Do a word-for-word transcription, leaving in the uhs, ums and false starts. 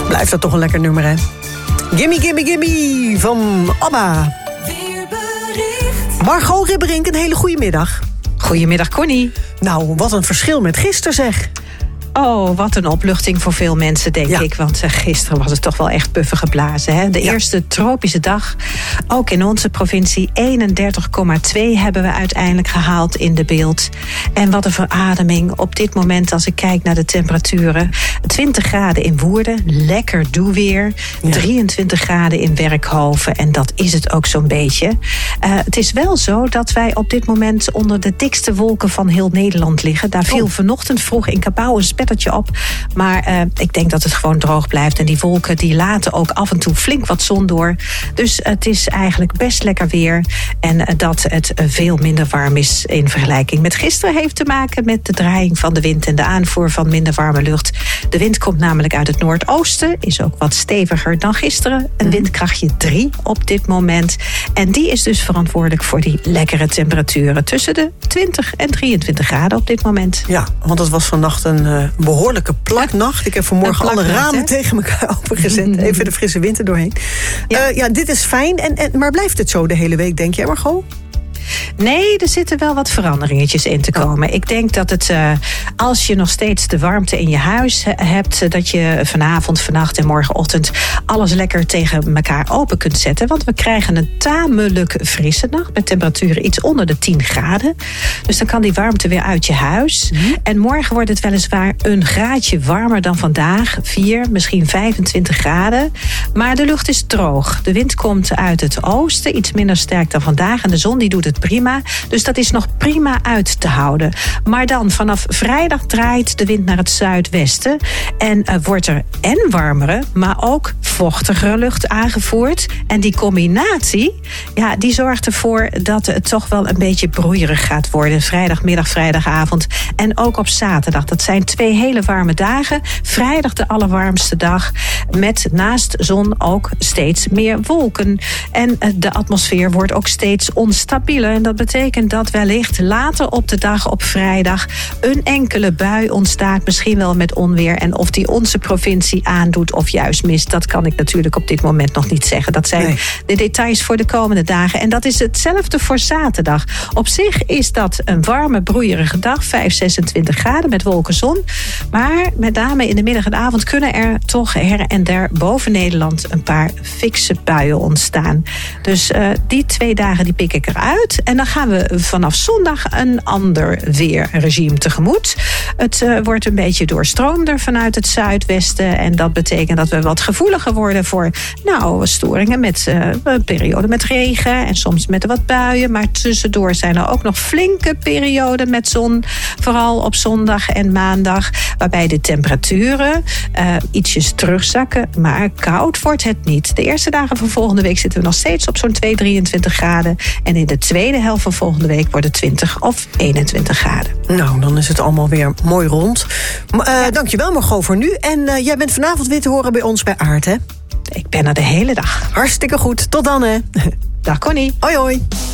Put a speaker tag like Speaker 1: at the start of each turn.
Speaker 1: Blijft dat toch een lekker nummer, hè? Gimme, gimme, gimme van ABBA. Margot Ribberink, een hele goede middag.
Speaker 2: Goedemiddag, Connie.
Speaker 1: Nou, wat een verschil met gisteren, zeg.
Speaker 2: Oh, wat een opluchting voor veel mensen, denk ja. ik. Want uh, gisteren was het toch wel echt puffen geblazen. Hè? De ja. eerste tropische dag, ook in onze provincie. eenendertig komma twee hebben we uiteindelijk gehaald in de beeld. En wat een verademing op dit moment als ik kijk naar de temperaturen. twintig graden in Woerden, lekker doeweer. Ja. drieëntwintig graden in Werkhoven. En dat is het ook zo'n beetje. Uh, het is wel zo dat wij op dit moment onder de dikste wolken van heel Nederland liggen. Daar viel oh. vanochtend vroeg in Cabauw een spettertje op. Maar uh, ik denk dat het gewoon droog blijft. En die wolken die laten ook af en toe flink wat zon door. Dus het is eigenlijk best lekker weer. En uh, dat het uh, veel minder warm is in vergelijking met gisteren heeft te maken met de draaiing van de wind en de aanvoer van minder warme lucht. De wind komt namelijk uit het noordoosten. Is ook wat steviger dan gisteren. Een windkrachtje drie op dit moment. En die is dus verantwoordelijk voor die lekkere temperaturen tussen de twintig en drieëntwintig graden op dit moment.
Speaker 1: Ja, want het was vannacht een uh, behoorlijke plaknacht. Ik heb vanmorgen alle ramen
Speaker 2: hè?
Speaker 1: tegen elkaar opengezet. Even de frisse wind er doorheen. Ja, uh, ja dit is fijn. En, en, maar blijft het zo de hele week, denk jij, Margot?
Speaker 2: Nee, er zitten wel wat veranderingetjes in te komen. Ik denk dat het, uh, als je nog steeds de warmte in je huis hebt, dat je vanavond, vannacht en morgenochtend alles lekker tegen elkaar open kunt zetten. Want we krijgen een tamelijk frisse nacht met temperaturen iets onder de tien graden. Dus dan kan die warmte weer uit je huis. Mm-hmm. En morgen wordt het weliswaar een graadje warmer dan vandaag. vier, misschien vijfentwintig graden. Maar de lucht is droog. De wind komt uit het oosten, iets minder sterk dan vandaag. En de zon die doet het prima. Dus dat is nog prima uit te houden. Maar dan vanaf vrijdag draait de wind naar het zuidwesten. En uh, wordt er en warmere, maar ook vochtigere lucht aangevoerd. En die combinatie, ja, die zorgt ervoor dat het toch wel een beetje broeierig gaat worden. Vrijdagmiddag, vrijdagavond en ook op zaterdag. Dat zijn twee hele warme dagen. Vrijdag de allerwarmste dag. Met naast zon ook steeds meer wolken. En uh, de atmosfeer wordt ook steeds onstabieler. En dat betekent dat wellicht later op de dag op vrijdag een enkele bui ontstaat. Misschien wel met onweer. En of die onze provincie aandoet of juist mist, dat kan ik natuurlijk op dit moment nog niet zeggen. Dat zijn nee. de details voor de komende dagen. En dat is hetzelfde voor zaterdag. Op zich is dat een warme, broeierige dag. vijf, zesentwintig graden met wolkenzon. Maar met name in de middag en avond kunnen er toch her en der boven Nederland een paar fikse buien ontstaan. Dus uh, die twee dagen die pik ik eruit. En dan gaan we vanaf zondag een ander weerregime tegemoet. Het uh, wordt een beetje doorstroomder vanuit het zuidwesten. En dat betekent dat we wat gevoeliger worden voor nou, storingen met uh, een periode met regen. En soms met wat buien. Maar tussendoor zijn er ook nog flinke perioden met zon. Vooral op zondag en maandag. Waarbij de temperaturen uh, ietsjes terugzakken. Maar koud wordt het niet. De eerste dagen van volgende week zitten we nog steeds op zo'n twee, drieëntwintig graden. En in de tweede helft van volgende week wordt het twintig of eenentwintig graden.
Speaker 1: Nou, dan is het allemaal weer mooi rond. Uh, ja. Dankjewel Margot voor nu. En uh, jij bent vanavond weer te horen bij ons bij Aard, hè?
Speaker 2: Ik ben er de hele dag.
Speaker 1: Hartstikke goed. Tot dan, hè?
Speaker 2: Dag Connie.
Speaker 1: Hoi, hoi.